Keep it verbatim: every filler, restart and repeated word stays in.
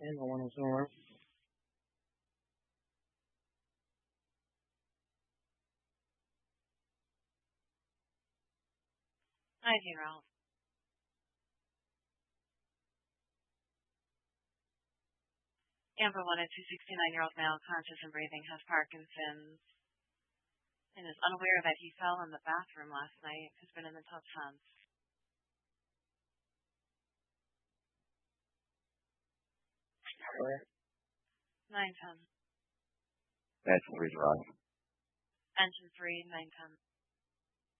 And the one is north. nineteen, Ralph. Amber one oh two, sixty-nine-year-old male, conscious and breathing, has Parkinson's, and is unaware that he fell in the bathroom last night. Has been in the tub since. Correct. nine ten. Engine three, Drive. Engine three, nine ten.